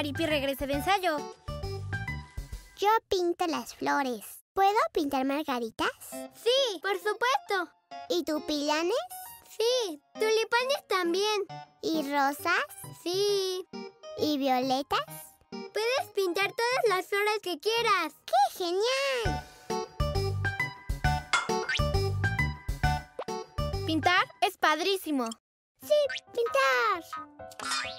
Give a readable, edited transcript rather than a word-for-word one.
Maripi regrese de ensayo. Yo pinto las flores. ¿Puedo pintar margaritas? Sí, por supuesto. ¿Y tulipanes? Sí, tulipanes también. ¿Y rosas? Sí. ¿Y violetas? Puedes pintar todas las flores que quieras. ¡Qué genial! Pintar es padrísimo. Sí, pintar.